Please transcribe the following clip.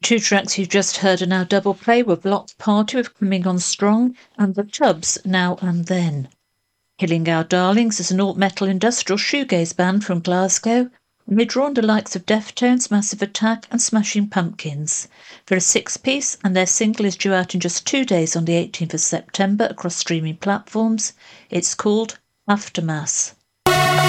Two tracks you've just heard are now double play with Block's Party with Coming On Strong and The Tubs, Now and Then. Killing Our Darlings is an alt-metal industrial shoegaze band from Glasgow, and they draw on the likes of Deftones, Massive Attack and Smashing Pumpkins. They're a six-piece, and their single is due out in just 2 days on the 18th of September across streaming platforms. It's called Aftermath.